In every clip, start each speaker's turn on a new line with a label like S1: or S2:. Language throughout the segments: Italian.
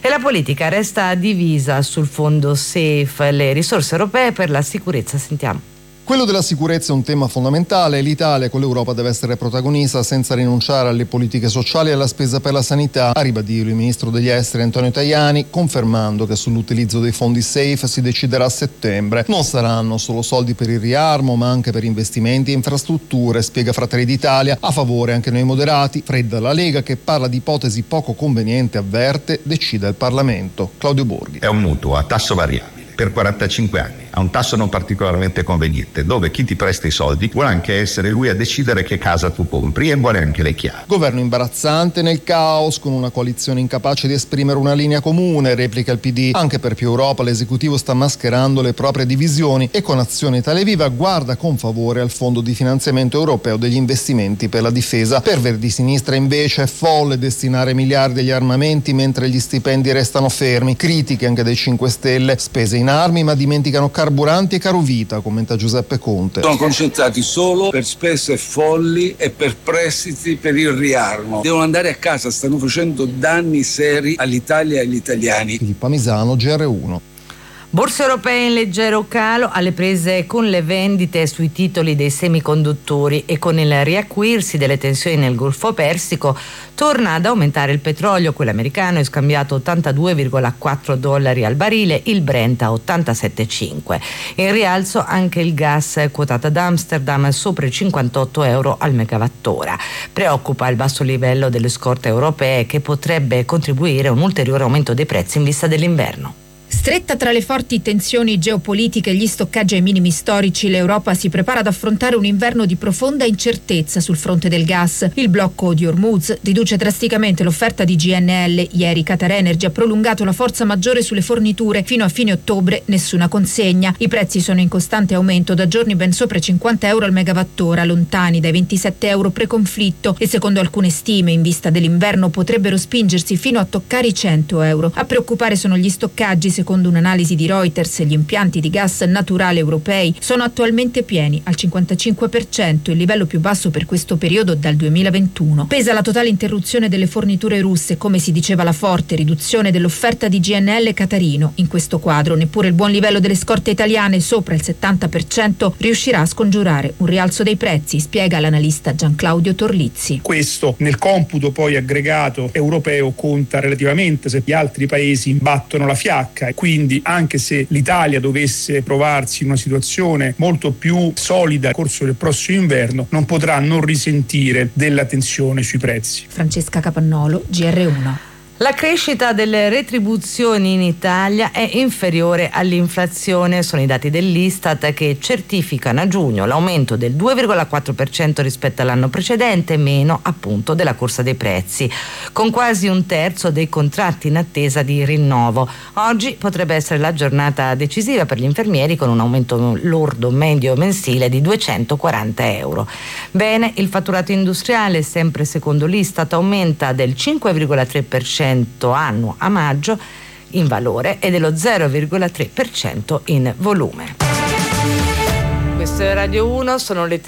S1: E la politica resta divisa sul fondo SAFE, le risorse europee per la sicurezza. Sentiamo.
S2: Quello della sicurezza è un tema fondamentale. L'Italia con l'Europa deve essere protagonista senza rinunciare alle politiche sociali e alla spesa per la sanità, a ribadirlo il ministro degli esteri Antonio Tajani, confermando che sull'utilizzo dei fondi SAFE si deciderà a settembre. Non saranno solo soldi per il riarmo, ma anche per investimenti e infrastrutture, spiega Fratelli d'Italia. A favore anche noi moderati. Fredda la Lega, che parla di ipotesi poco conveniente, avverte, decida il Parlamento. Claudio Borghi.
S3: È un mutuo a tasso variabile per 45 anni, a un tasso non particolarmente conveniente, dove chi ti presta i soldi vuole anche essere lui a decidere che casa tu compri e vuole anche le chiavi.
S2: Governo imbarazzante nel caos, con una coalizione incapace di esprimere una linea comune, replica il PD. Anche per più Europa l'esecutivo sta mascherando le proprie divisioni e con Azione Italia Viva guarda con favore al fondo di finanziamento europeo degli investimenti per la difesa. Per Verdi Sinistra invece è folle destinare miliardi agli armamenti mentre gli stipendi restano fermi. Critiche anche dei 5 Stelle, spese in armi ma dimenticano carburanti e carovita, commenta Giuseppe Conte.
S4: Sono concentrati solo per spese folli e per prestiti per il riarmo. Devono andare a casa, stanno facendo danni seri all'Italia e agli italiani.
S2: Filippo Misano, GR1.
S1: Borse europee in leggero calo alle prese con le vendite sui titoli dei semiconduttori e con il riacuirsi delle tensioni nel Golfo Persico torna ad aumentare il petrolio. Quello americano è scambiato $82,4 al barile, il Brent a 87,5. In rialzo anche il gas quotato ad Amsterdam sopra i €58 al megawattora. Preoccupa il basso livello delle scorte europee, che potrebbe contribuire a un ulteriore aumento dei prezzi in vista dell'inverno.
S5: Stretta tra le forti tensioni geopolitiche e gli stoccaggi ai minimi storici, l'Europa si prepara ad affrontare un inverno di profonda incertezza sul fronte del gas. Il blocco di Hormuz riduce drasticamente l'offerta di GNL. Ieri QatarEnergy ha prolungato la forza maggiore sulle forniture. Fino a fine ottobre nessuna consegna. I prezzi sono in costante aumento, da giorni ben sopra i €50 al megawattora, lontani dai €27 pre-conflitto, e secondo alcune stime, in vista dell'inverno, potrebbero spingersi fino a toccare i €100. A preoccupare sono gli stoccaggi. Secondo un'analisi di Reuters, gli impianti di gas naturale europei sono attualmente pieni al 55%, il livello più basso per questo periodo dal 2021. Pesa la totale interruzione delle forniture russe, come si diceva la forte riduzione dell'offerta di GNL qatarino. In questo quadro neppure il buon livello delle scorte italiane, sopra il 70%, riuscirà a scongiurare un rialzo dei prezzi, spiega l'analista Gianclaudio Torlizzi.
S6: Questo nel computo poi aggregato europeo conta relativamente se gli altri paesi battono la fiacca. Quindi anche se l'Italia dovesse trovarsi in una situazione molto più solida nel corso del prossimo inverno, non potrà non risentire della tensione sui prezzi.
S5: Francesca Capannolo, GR1.
S1: La crescita delle retribuzioni in Italia è inferiore all'inflazione, sono i dati dell'Istat che certificano a giugno l'aumento del 2,4% rispetto all'anno precedente, meno appunto della corsa dei prezzi, con quasi un terzo dei contratti in attesa di rinnovo. Oggi potrebbe essere la giornata decisiva per gli infermieri, con un aumento lordo medio mensile di €240. Bene, il fatturato industriale, sempre secondo l'Istat, aumenta del 5,3% annuo a maggio in valore e dello 0,3% in volume. Questo è Radio 1, sono le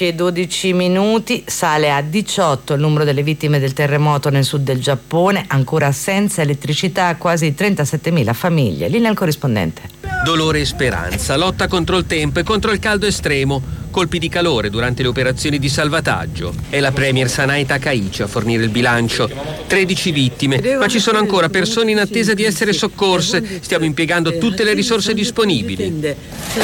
S1: 13:12, sale a 18 il numero delle vittime del terremoto nel sud del Giappone, ancora senza elettricità quasi 37.000 famiglie. Linea al corrispondente.
S7: Dolore e speranza, lotta contro il tempo e contro il caldo estremo, colpi di calore durante le operazioni di salvataggio. È la premier Sanae Takaichi a fornire il bilancio. 13 vittime, ma ci sono ancora persone in attesa di essere soccorse. Stiamo impiegando tutte le risorse disponibili.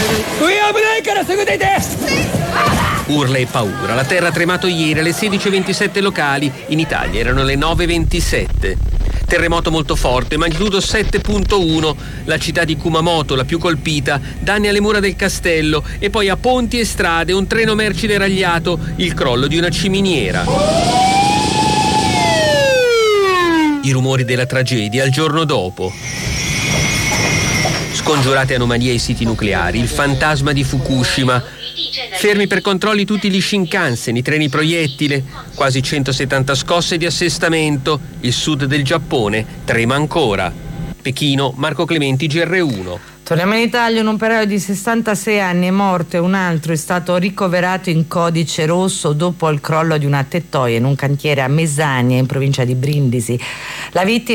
S7: Urla e paura. La terra ha tremato ieri alle 16:27 locali. In Italia erano le 9:27. Terremoto molto forte, magnitudo 7.1, la città di Kumamoto, la più colpita, danni alle mura del castello e poi a ponti e strade, un treno merci deragliato, il crollo di una ciminiera. I rumori della tragedia il giorno dopo. Scongiurate anomalie ai siti nucleari, il fantasma di Fukushima. Fermi per controlli tutti gli Shinkansen, i treni proiettile, quasi 170 scosse di assestamento. Il sud del Giappone trema ancora. Pechino, Marco Clementi, GR1.
S1: Torniamo in Italia, un operaio di 66 anni è morto e un altro è stato ricoverato in codice rosso dopo il crollo di una tettoia in un cantiere a Mesania, in provincia di Brindisi. La vittima